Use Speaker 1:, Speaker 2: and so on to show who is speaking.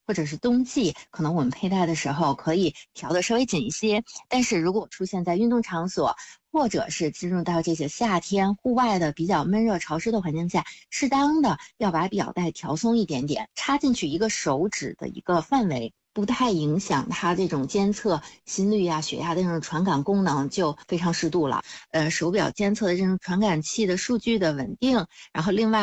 Speaker 1: 或者是冬季，可能我们佩戴的时候可以调的稍微紧一些。但是如果出现在运动场所，或者是进入到这些夏天户外的比较闷热潮湿的环境下，适当的要把表带调松一点点，插进去一个手指的一个范围，不太影响它这种监测心率啊、血压的这种传感功能，就非常适度了。手表监测的这种传感器的数据的稳定，然后另外